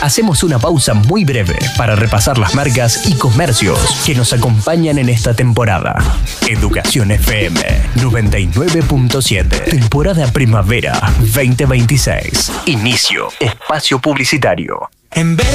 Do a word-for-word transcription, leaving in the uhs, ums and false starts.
Hacemos una pausa muy breve para repasar las marcas y comercios que nos acompañan en esta temporada. Educación F M noventa y nueve punto siete. Temporada Primavera veinte veintiséis. Inicio. Espacio publicitario. En vez